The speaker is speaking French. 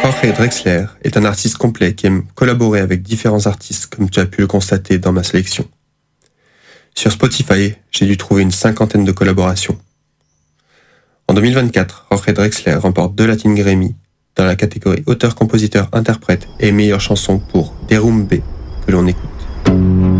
Jorge Drexler est un artiste complet qui aime collaborer avec différents artistes, comme tu as pu le constater dans ma sélection. Sur Spotify, j'ai dû trouver une 50aine de collaborations. En 2024, Jorge Drexler remporte 2 Latin Grammy dans la catégorie auteur-compositeur-interprète et meilleure chanson pour Derrumbe, que l'on écoute.